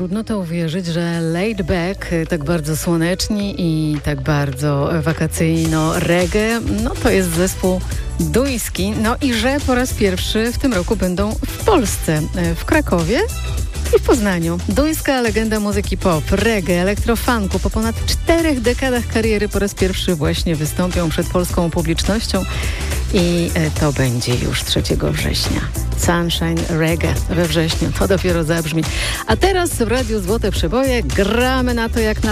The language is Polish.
trudno to uwierzyć, że Laid Back, tak bardzo słoneczni i tak bardzo wakacyjno reggae, no to jest zespół duński. No i że po raz pierwszy w tym roku będą w Polsce, w Krakowie i w Poznaniu. Duńska legenda muzyki pop, reggae, elektrofunku po ponad 4 dekadach kariery po raz pierwszy właśnie wystąpią przed polską publicznością i to będzie już 3 września. Sunshine Reggae we wrześniu, to dopiero zabrzmi. A teraz w Radiu Złote Przeboje gramy na to jak na